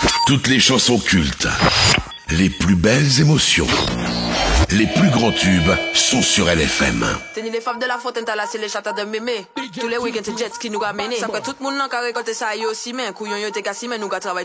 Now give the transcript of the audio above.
Toutes les chansons cultes, les plus belles émotions, les plus grands tubes sont sur LFM. Tenez les femmes de la fontaine, t'as lassé les chatas de mémé. Tous les week-ends, c'est jet ski nous a mené. Ça fait tout le monde n'a qu'à récolter ça, y aussi, mais couillon, yo, t'es cassé, mais nous qu'à travailler.